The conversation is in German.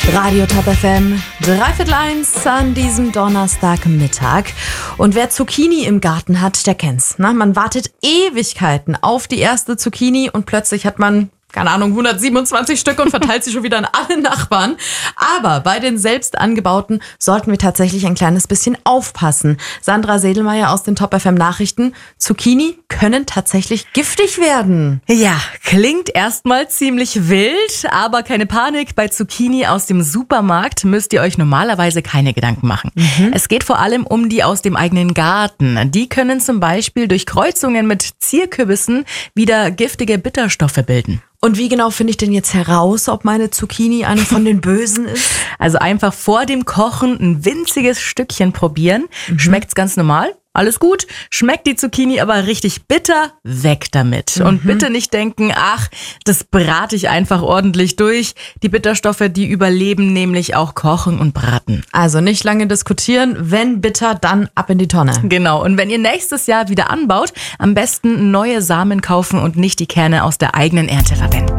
Radio Top FM, 1:15 an diesem Donnerstagmittag. Und wer Zucchini im Garten hat, der kennt's. Man wartet Ewigkeiten auf die erste Zucchini und plötzlich hat man, keine Ahnung, 127 Stück und verteilt sie schon wieder an alle Nachbarn. Aber bei den selbst angebauten sollten wir tatsächlich ein kleines bisschen aufpassen. Sandra Sedelmeier aus den Top FM Nachrichten. Zucchini können tatsächlich giftig werden. Ja, klingt erstmal ziemlich wild, aber keine Panik. Bei Zucchini aus dem Supermarkt müsst ihr euch normalerweise keine Gedanken machen. Es geht vor allem um die aus dem eigenen Garten. Die können zum Beispiel durch Kreuzungen mit Zierkürbissen wieder giftige Bitterstoffe bilden. Und wie genau finde ich denn jetzt heraus, ob meine Zucchini eine von den Bösen ist? Also einfach vor dem Kochen ein winziges Stückchen probieren. Schmeckt's ganz normal? Alles gut. Schmeckt die Zucchini aber richtig bitter? Weg damit. Und bitte nicht denken, ach, das brate ich einfach ordentlich durch. Die Bitterstoffe, die überleben nämlich auch Kochen und Braten. Also nicht lange diskutieren. Wenn bitter, dann ab in die Tonne. Genau. Und wenn ihr nächstes Jahr wieder anbaut, am besten neue Samen kaufen und nicht die Kerne aus der eigenen Ernte verwenden.